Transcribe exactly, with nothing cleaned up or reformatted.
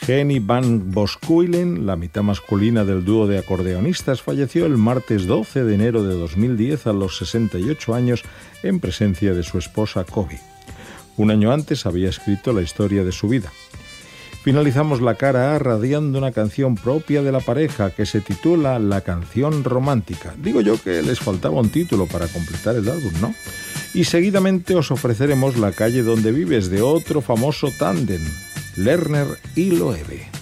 Henny van Boskuilen, la mitad masculina del dúo de acordeonistas, falleció el martes doce de enero de dos mil diez a los sesenta y ocho años en presencia de su esposa Kobi. Un año antes había escrito la historia de su vida. Finalizamos la cara A radiando una canción propia de la pareja que se titula La canción romántica. Digo yo que les faltaba un título para completar el álbum, ¿no? Y seguidamente os ofreceremos La calle donde vives de otro famoso tándem, Lerner y Loewe.